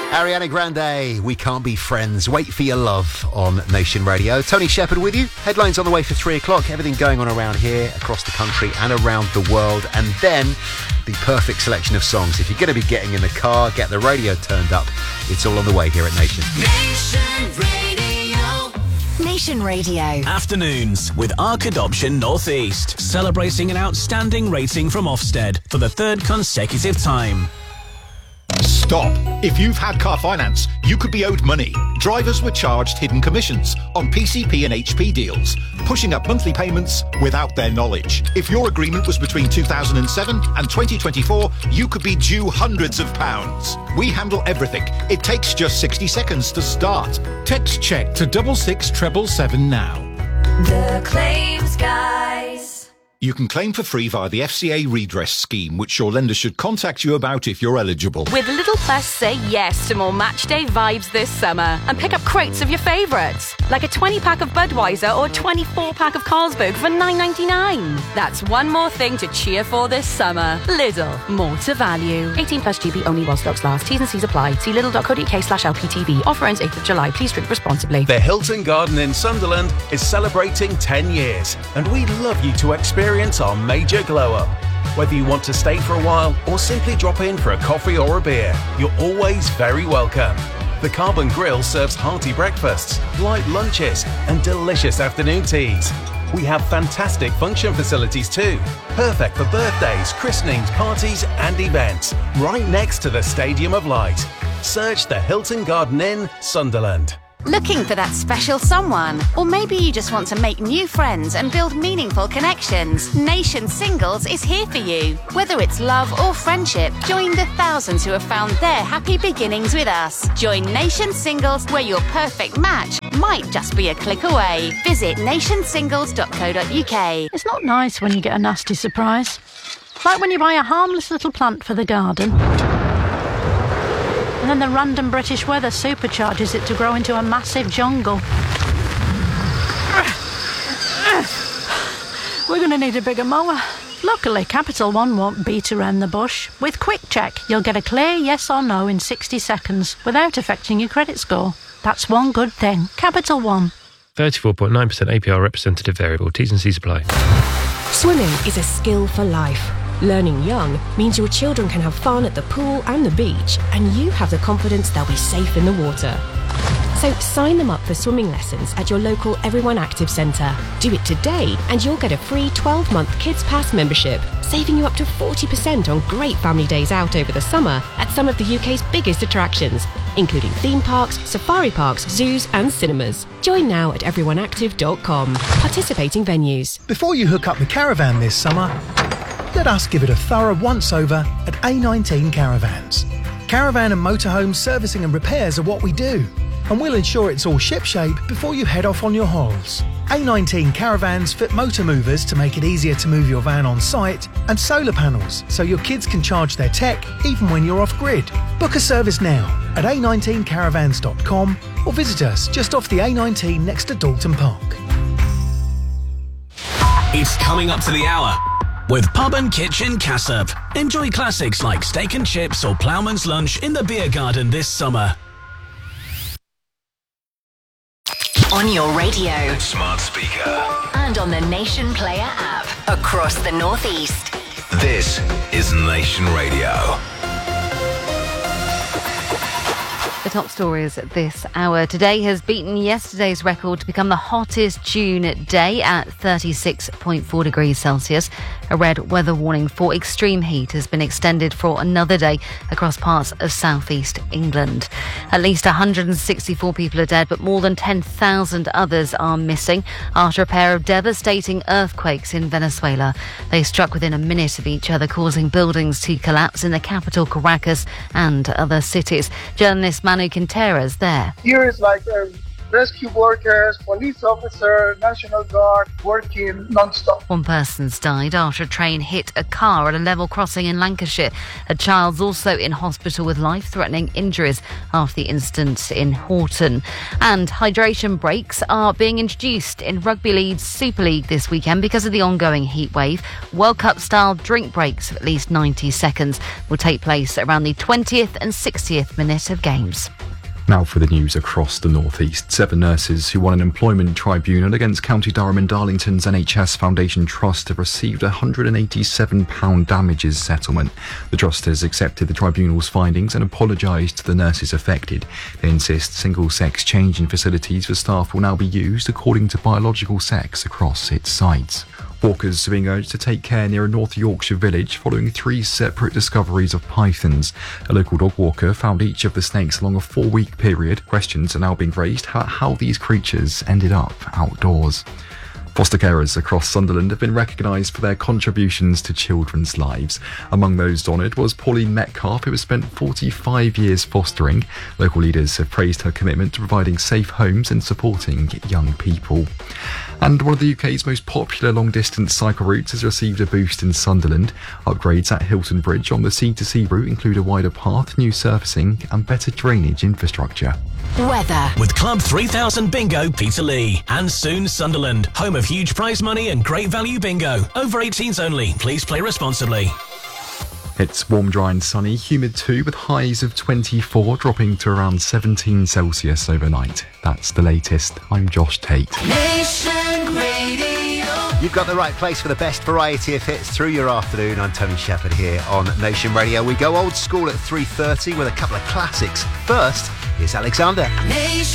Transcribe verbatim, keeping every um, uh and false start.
Ariana Grande, We Can't Be Friends. Wait for Your Love on Nation Radio. Tony Shepherd with you. Headlines on the way for three o'clock. Everything going on around here, across the country and around the world. And then the perfect selection of songs. If you're going to be getting in the car, get the radio turned up. It's all on the way here at Nation. Nation Radio. Nation Radio. Afternoons with Arc Adoption Northeast. Celebrating an outstanding rating from Ofsted for the third consecutive time. Stop. If you've had car finance, you could be owed money. Drivers were charged hidden commissions on P C P and H P deals, pushing up monthly payments without their knowledge. If your agreement was between two thousand seven and twenty twenty-four, you could be due hundreds of pounds. We handle everything. It takes just sixty seconds to start. Text check to double six treble seven now. The Claims Guys. You can claim for free via the F C A redress scheme, which your lender should contact you about if you're eligible. With Little Plus, say yes to more matchday vibes this summer and pick up crates of your favourites, like a twenty-pack of Budweiser or twenty-four pack of Carlsberg for nine ninety-nine. That's one more thing to cheer for this summer. Lidl, more to value. eighteen plus G B only while stocks last. T's and C's apply. See lidl.co.uk slash LPTV. Offer ends eighth of July. Please drink responsibly. The Hilton Garden in Sunderland is celebrating ten years, and we'd love you to experience our major glow-up. Whether you want to stay for a while or simply drop in for a coffee or a beer, you're always very welcome. The Carbon Grill serves hearty breakfasts, light lunches and delicious afternoon teas. We have fantastic function facilities too, perfect for birthdays, christenings, parties and events, right next to the Stadium of Light. Search the Hilton Garden Inn, Sunderland. Looking for that special someone? Or maybe you just want to make new friends and build meaningful connections? Nation Singles is here for you. Whether it's love or friendship, join the thousands who have found their happy beginnings with us. Join Nation Singles, where your perfect match might just be a click away. Visit nation singles dot co dot uk. It's not nice when you get a nasty surprise. Like when you buy a harmless little plant for the garden, and then the random British weather supercharges it to grow into a massive jungle. We're going to need a bigger mower. Luckily, Capital One won't beat around the bush. With Quick Check, you'll get a clear yes or no in sixty seconds without affecting your credit score. That's one good thing. Capital One. thirty-four point nine percent A P R representative variable. T's and C's apply. Swimming is a skill for life. Learning young means your children can have fun at the pool and the beach, and you have the confidence they'll be safe in the water. So sign them up for swimming lessons at your local Everyone Active Centre. Do it today and you'll get a free twelve-month Kids Pass membership, saving you up to forty percent on great family days out over the summer at some of the U K's biggest attractions, including theme parks, safari parks, zoos and cinemas. Join now at everyone active dot com. Participating venues. Before you hook up the caravan this summer, let us give it a thorough once-over at A nineteen Caravans. Caravan and motorhome servicing and repairs are what we do, and we'll ensure it's all shipshape before you head off on your holes. A nineteen Caravans fit motor movers to make it easier to move your van on site, and solar panels so your kids can charge their tech even when you're off-grid. Book a service now at A nineteen caravans dot com or visit us just off the A nineteen next to Dalton Park. It's coming up to the hour with Pub and Kitchen Cassop. Enjoy classics like steak and chips or ploughman's lunch in the beer garden this summer. On your radio, Smart speaker. and on the Nation Player app across the Northeast. This is Nation Radio. The top stories this hour. Today has beaten yesterday's record to become the hottest June day at thirty-six point four degrees Celsius. A red weather warning for extreme heat has been extended for another day across parts of southeast England. At least one hundred sixty-four people are dead, but more than ten thousand others are missing after a pair of devastating earthquakes in Venezuela. They struck within a minute of each other, causing buildings to collapse in the capital Caracas and other cities. Journalist Manu Quintera's there. Here is like a rescue workers, police officer, National Guard working non-stop. One person's died after a train hit a car at a level crossing in Lancashire. A child's also in hospital with life-threatening injuries after the incident in Horton. And hydration breaks are being introduced in Rugby League's Super League this weekend because of the ongoing heat wave. World Cup-style drink breaks of at least ninety seconds will take place around the twentieth and sixtieth minute of games. Now for the news across the North East. Seven nurses who won an employment tribunal against County Durham and Darlington's N H S Foundation Trust have received a one hundred eighty-seven pounds damages settlement. The trust has accepted the tribunal's findings and apologised to the nurses affected. They insist single-sex changing facilities for staff will now be used according to biological sex across its sites. Walkers are being urged to take care near a North Yorkshire village following three separate discoveries of pythons. A local dog walker found each of the snakes along a four-week period. Questions are now being raised about how these creatures ended up outdoors. Foster carers across Sunderland have been recognised for their contributions to children's lives. Among those honoured was Pauline Metcalf, who has spent forty-five years fostering. Local leaders have praised her commitment to providing safe homes and supporting young people. And one of the U K's most popular long-distance cycle routes has received a boost in Sunderland. Upgrades at Hilton Bridge on the C to C route include a wider path, new surfacing and better drainage infrastructure. Weather. With Club three thousand Bingo Peterlee. And soon Sunderland, home of huge prize money and great value bingo. Over eighteens only. Please play responsibly. It's warm, dry and sunny, humid too, with highs of twenty-four, dropping to around seventeen Celsius overnight. That's the latest. I'm Josh Tate. Nation Radio. You've got the right place for the best variety of hits through your afternoon. I'm Tony Shepherd here on Nation Radio. We go old school at three thirty with a couple of classics. First, here's Alexander. Nation